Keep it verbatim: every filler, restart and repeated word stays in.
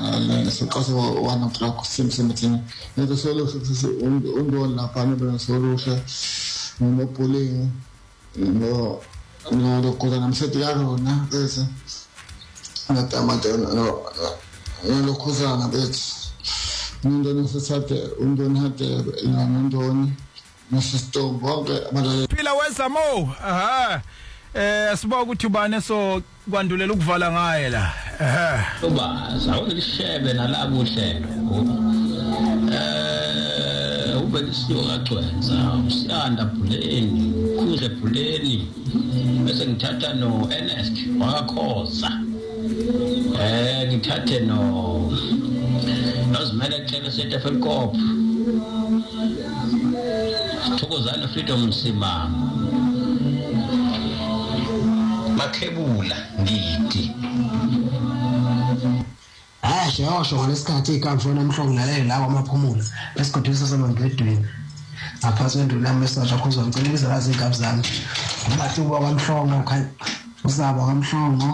siqase one o'clock simsimthini lezo solo undo lapha nebe solusha no polling no no lokho namsethi yarona bese ngatamate no no lokhuzana bethi umuntu nosathe umuntu hathe nandoni nesitombo bonke abalale phila wezamo aha eh siba ukuthi ubane so kwandulela ukuvala ngaye la eh ubaza awulishebe nalabo uhlelo eh ube lisiyoka cwenza usiyanda buleni kudle buleni bese ngithatha no Ernest wakhoza eh ngithathe no nozimele kuthela sethe felkop Thokozana Freedom Simama Makhebula ngidi ah shosho ngalesikhathi ikamfona emhlongo nalele la kwamaphumulo besigodisa samangedweni aphathi wendlu lami esatsha khuzwa ngicela izalazi igazi zami bathi uba kwamhlongo uzaba kwamhlongo